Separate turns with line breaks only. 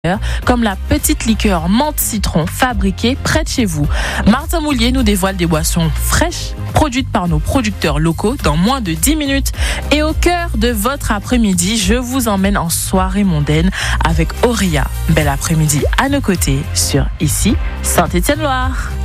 comme la petite liqueur menthe citron fabriquée près de chez vous. Martin Moulier nous dévoile des boissons fraîches produites par nos producteurs locaux dans moins de 10 minutes. Et au cœur de votre après-midi, je vous emmène en soirée mondaine avec Auria. Bel après-midi à nos côtés sur ici Saint-Étienne-Loire.